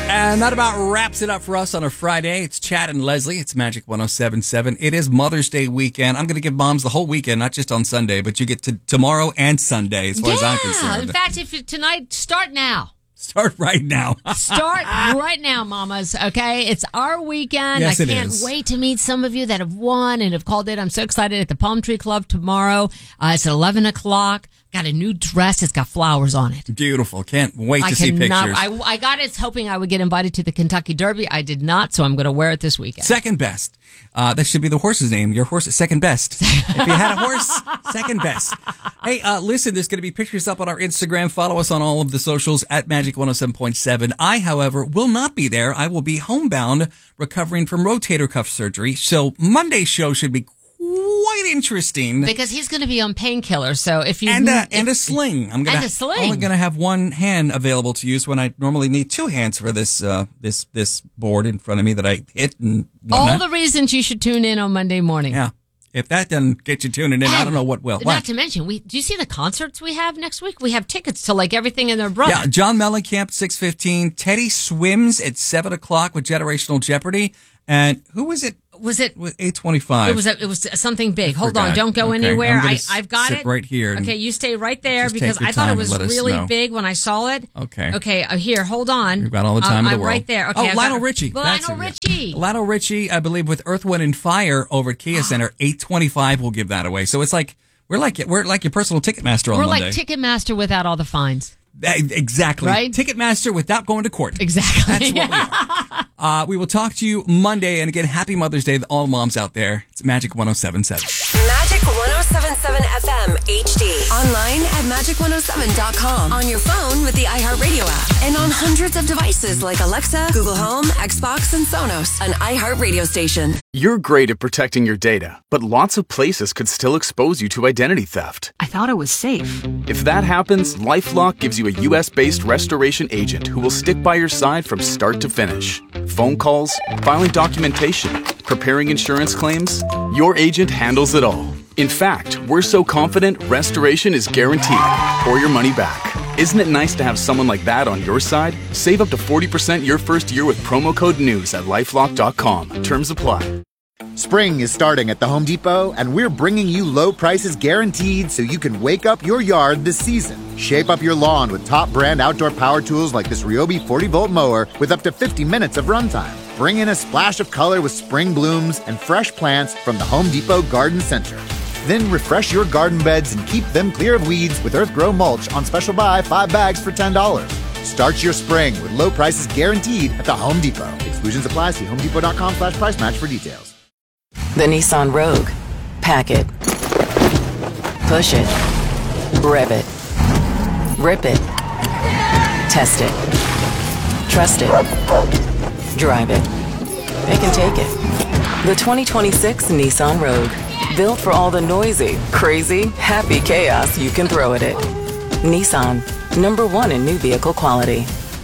And that about wraps it up for us on a Friday. It's Chad and Leslie. It's Magic 107.7. It is Mother's Day weekend. I'm going to give moms the whole weekend, not just on Sunday, but you get to tomorrow and Sunday as far as I'm concerned. In fact, if you, tonight, start now. Start right now. Start right now, mamas, okay? It's our weekend. Yes, I can't wait to meet some of you that have won and have called in. I'm so excited at the Palm Tree Club tomorrow. It's at 11 o'clock. Got a new dress. It's got flowers on it. Beautiful. Can't wait to see pictures. I got it hoping I would get invited to the Kentucky Derby. I did not, so I'm going to wear it this weekend. Second best. That should be the horse's name. Your horse is second best. If you had a horse, second best. Hey, listen, there's going to be pictures up on our Instagram. Follow us on all of the socials at Magic 107.7. I, however, will not be there. I will be homebound recovering from rotator cuff surgery. So Monday's show should be quite interesting because he's going to be on painkillers. So if you and a sling, I'm only going to have one hand available to use when I normally need two hands for this this board in front of me that I hit and whatnot. All the reasons you should tune in on Monday morning. Yeah, if that doesn't get you tuning in, I don't know what will. Not to mention, do you see the concerts we have next week? We have tickets to like everything in their brother. Yeah, John Mellencamp 6:15. Teddy Swims at 7 o'clock with Generational Jeopardy. And who was it? Was it 8:25? It was something big. Hold on, don't go anywhere. I've got it right here. Okay, you stay right there because I thought it was really big when I saw it. Okay, here, hold on. We've got all the time in the world. I'm right there. Okay, Lionel Richie. Lionel Richie, I believe, with Earth, Wind, and Fire over at Kia Center. 8:25. We'll give that away. So it's like we're like your personal Ticketmaster on Monday. We're like Ticketmaster without all the fines. Exactly. Right? Ticketmaster without going to court. Exactly. That's what we are. We will talk to you Monday. And again, happy Mother's Day to all moms out there. It's Magic 107.7. Magic 107.7 FM HD. Online at magic107.com. On your phone with the iHeartRadio app. And on hundreds of devices like Alexa, Google Home, Xbox, and Sonos. An iHeartRadio station. You're great at protecting your data, but lots of places could still expose you to identity theft. I thought it was safe. If that happens, LifeLock gives you a U.S.-based restoration agent who will stick by your side from start to finish. Phone calls, filing documentation, preparing insurance claims, your agent handles it all. In fact, we're so confident restoration is guaranteed or your money back. Isn't it nice to have someone like that on your side? Save up to 40% your first year with promo code NEWS at LifeLock.com. Terms apply. Spring is starting at the Home Depot, and we're bringing you low prices guaranteed so you can wake up your yard this season. Shape up your lawn with top brand outdoor power tools like this Ryobi 40-volt mower with up to 50 minutes of runtime. Bring in a splash of color with spring blooms and fresh plants from the Home Depot Garden Center. Then refresh your garden beds and keep them clear of weeds with EarthGrow mulch on special buy 5 bags for $10. Start your spring with low prices guaranteed at the Home Depot. Exclusions apply. See homedepot.com/price match for details. The Nissan Rogue. Pack it. Push it. Rev it. Rip it. Test it. Trust it. Drive it. It can take it. The 2026 Nissan Rogue. Built for all the noisy, crazy, happy chaos you can throw at it. Nissan. #1 in new vehicle quality.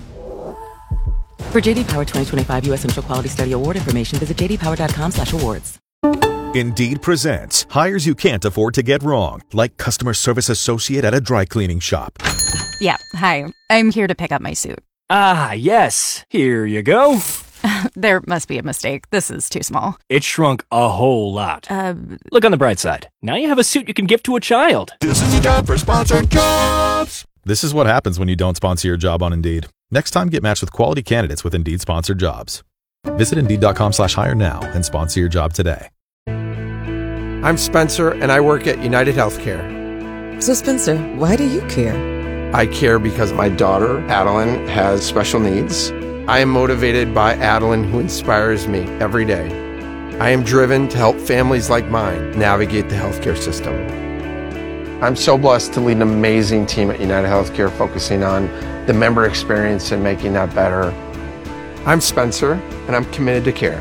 For JD Power 2025 U.S. Central Quality Study Award information, visit jdpower.com/awards. Indeed presents hires you can't afford to get wrong, like customer service associate at a dry cleaning shop. Yeah, hi. I'm here to pick up my suit. Ah, yes. Here you go. There must be a mistake. This is too small. It shrunk a whole lot. Look on the bright side. Now you have a suit you can give to a child. This is the time for sponsored jobs. This is what happens when you don't sponsor your job on Indeed. Next time, get matched with quality candidates with Indeed sponsored jobs. Visit Indeed.com/hire now and sponsor your job today. I'm Spencer, and I work at United Healthcare. So, Spencer, why do you care? I care because my daughter, Adeline, has special needs. I am motivated by Adeline, who inspires me every day. I am driven to help families like mine navigate the healthcare system. I'm so blessed to lead an amazing team at United Healthcare focusing on the member experience and making that better. I'm Spencer, and I'm committed to care.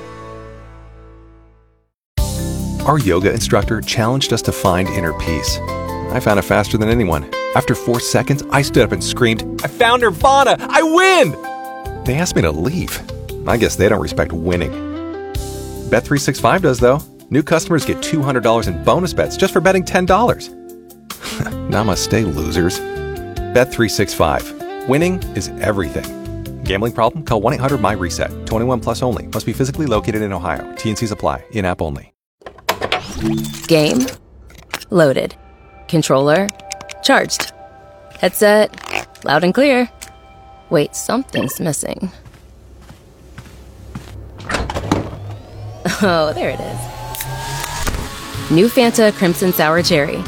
Our yoga instructor challenged us to find inner peace. I found it faster than anyone. After 4 seconds, I stood up and screamed, "I found Nirvana! I win!" They asked me to leave. I guess they don't respect winning. Bet365 does, though. New customers get $200 in bonus bets just for betting $10. Namaste, losers. Bet365. Winning is everything. Gambling problem? Call 1-800-MY-RESET. 21 plus only. Must be physically located in Ohio. T&Cs apply. In-app only. Game. Loaded. Controller. Charged. Headset. Loud and clear. Wait, something's missing. Oh, there it is. New Fanta Crimson Sour Cherry.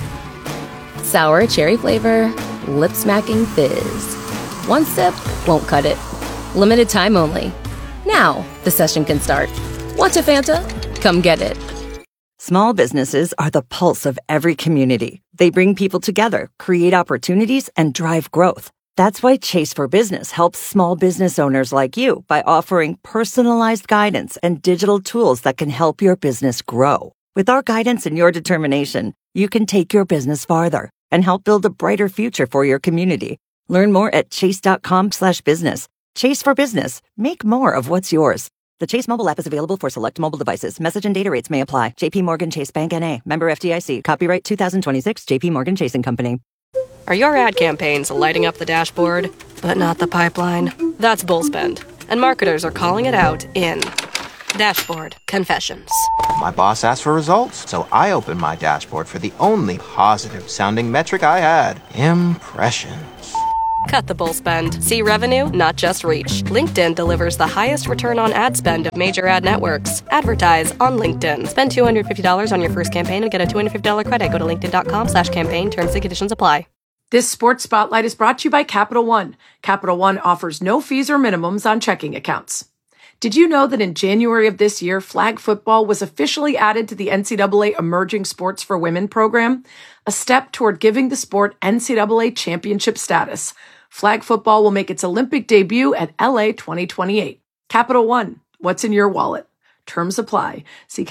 Sour cherry flavor, lip-smacking fizz. One sip won't cut it. Limited time only. Now the session can start. Want a Fanta? Come get it. Small businesses are the pulse of every community. They bring people together, create opportunities, and drive growth. That's why Chase for Business helps small business owners like you by offering personalized guidance and digital tools that can help your business grow. With our guidance and your determination, you can take your business farther and help build a brighter future for your community. Learn more at chase.com/business. Chase for Business. Make more of what's yours. The Chase mobile app is available for select mobile devices. Message and data rates may apply. JP Morgan Chase Bank N.A. Member FDIC. Copyright 2026 JP Morgan Chase & Company. Are your ad campaigns lighting up the dashboard, but not the pipeline? That's Bullspend, and marketers are calling it out in Dashboard Confessions. My boss asked for results, so I opened my dashboard for the only positive-sounding metric I had: impressions. Cut the bull spend. See revenue, not just reach. LinkedIn delivers the highest return on ad spend of major ad networks. Advertise on LinkedIn. Spend $250 on your first campaign and get a $250 credit. Go to linkedin.com/campaign. Terms and conditions apply. This Sports Spotlight is brought to you by Capital One. Capital One offers no fees or minimums on checking accounts. Did you know that in January of this year, flag football was officially added to the NCAA Emerging Sports for Women program, a step toward giving the sport NCAA championship status? Flag football will make its Olympic debut at LA 2028. Capital One, what's in your wallet? Terms apply. See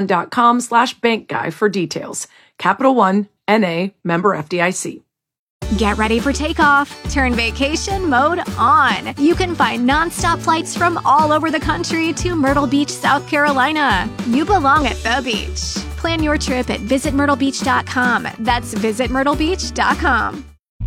CapitalOne.com/bankguy for details. Capital One, N.A., member FDIC. Get ready for takeoff. Turn vacation mode on. You can find nonstop flights from all over the country to Myrtle Beach, South Carolina. You belong at the beach. Plan your trip at visitmyrtlebeach.com. That's visitmyrtlebeach.com.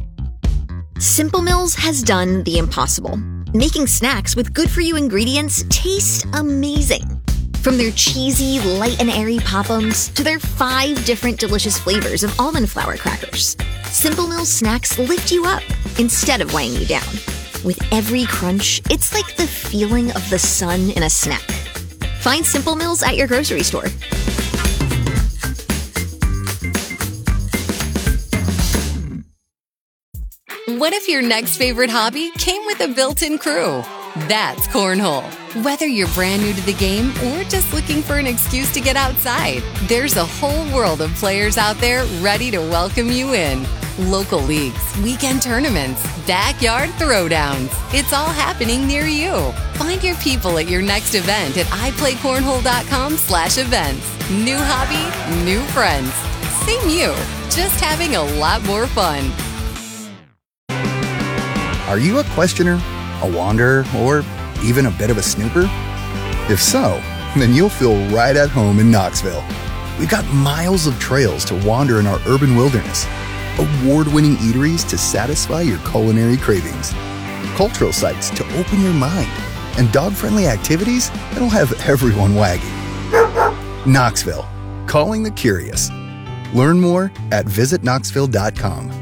Simple Mills has done the impossible, making snacks with good-for-you ingredients taste amazing. From their cheesy, light and airy Pop-Ums to their 5 different delicious flavors of almond flour crackers, Simple Mills snacks lift you up instead of weighing you down. With every crunch, it's like the feeling of the sun in a snack. Find Simple Mills at your grocery store. What if your next favorite hobby came with a built-in crew? That's Cornhole. Whether you're brand new to the game or just looking for an excuse to get outside, there's a whole world of players out there ready to welcome you in. Local leagues, weekend tournaments, backyard throwdowns. It's all happening near you. Find your people at your next event at iPlayCornhole.com/events. New hobby, new friends. Same you, just having a lot more fun. Are you a questioner, a wanderer, or even a bit of a snooper? If so, then you'll feel right at home in Knoxville. We've got miles of trails to wander in our urban wilderness, award-winning eateries to satisfy your culinary cravings, cultural sites to open your mind, and dog-friendly activities that'll have everyone wagging. Knoxville, calling the curious. Learn more at visitknoxville.com.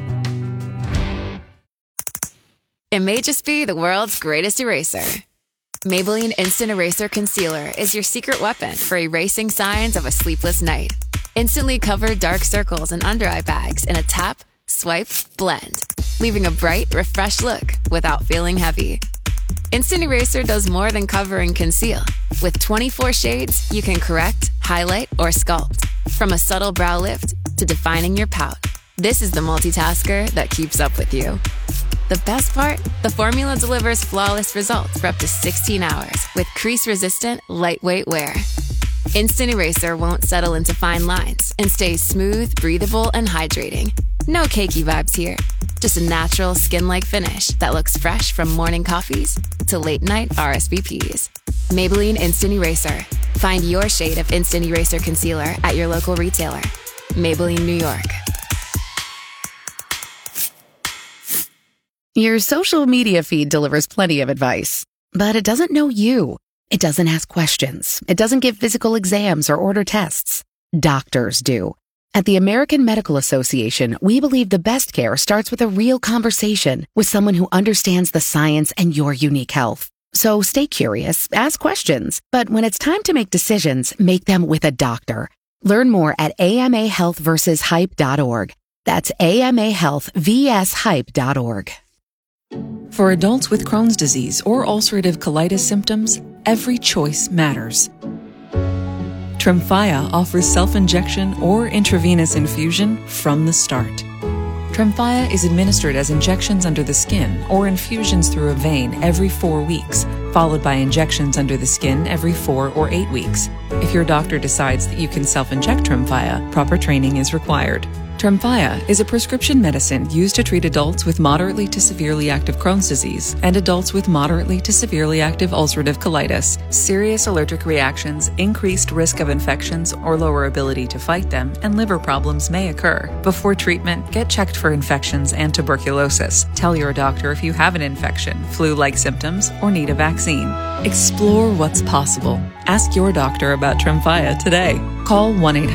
It may just be the world's greatest eraser. Maybelline Instant Eraser Concealer is your secret weapon for erasing signs of a sleepless night. Instantly cover dark circles and under-eye bags in a tap, swipe, blend, leaving a bright, refreshed look without feeling heavy. Instant Eraser does more than cover and conceal. With 24 shades, you can correct, highlight, or sculpt. From a subtle brow lift to defining your pout, this is the multitasker that keeps up with you. The best part? The formula delivers flawless results for up to 16 hours with crease-resistant, lightweight wear. Instant Eraser won't settle into fine lines and stays smooth, breathable, and hydrating. No cakey vibes here. Just a natural skin-like finish that looks fresh from morning coffees to late-night RSVPs. Maybelline Instant Eraser. Find your shade of Instant Eraser Concealer at your local retailer. Maybelline, New York. Your social media feed delivers plenty of advice. But it doesn't know you. It doesn't ask questions. It doesn't give physical exams or order tests. Doctors do. At the American Medical Association, we believe the best care starts with a real conversation with someone who understands the science and your unique health. So stay curious, ask questions, but when it's time to make decisions, make them with a doctor. Learn more at amahealthversushype.org. That's amahealthvshype.org. For adults with Crohn's disease or ulcerative colitis symptoms, every choice matters. Tremfya offers self-injection or intravenous infusion from the start. Tremfya is administered as injections under the skin or infusions through a vein every 4 weeks, followed by injections under the skin every 4 or 8 weeks. If your doctor decides that you can self-inject Tremfya, proper training is required. Tremfya is a prescription medicine used to treat adults with moderately to severely active Crohn's disease and adults with moderately to severely active ulcerative colitis. Serious allergic reactions, increased risk of infections or lower ability to fight them, and liver problems may occur. Before treatment, get checked for infections and tuberculosis. Tell your doctor if you have an infection, flu-like symptoms, or need a vaccine. Explore what's possible. Ask your doctor about Tremfya today. Call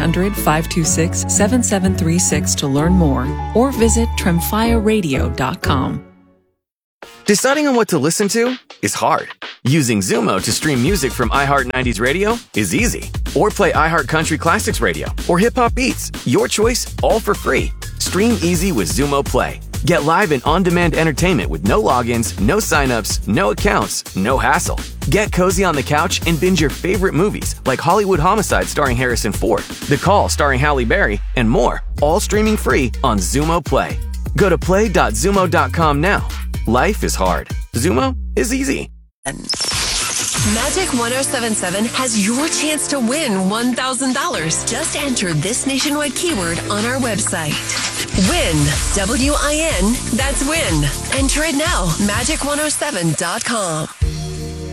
1-800-526-7736 to learn more or visit tremfyaradio.com. Deciding on what to listen to is hard. Using Zumo to stream music from iHeart 90s Radio is easy. Or play iHeart Country Classics Radio or Hip Hop Beats. Your choice, all for free. Stream easy with Zumo Play. Get live and on-demand entertainment with no logins, no signups, no accounts, no hassle. Get cozy on the couch and binge your favorite movies like Hollywood Homicide starring Harrison Ford, The Call starring Halle Berry, and more, all streaming free on Zumo Play. Go to play.zumo.com now. Life is hard. Zumo is easy. Magic 107.7 has your chance to win $1,000. Just enter this nationwide keyword on our website. WIN. W-I-N. That's WIN. Enter it now. Magic107.com.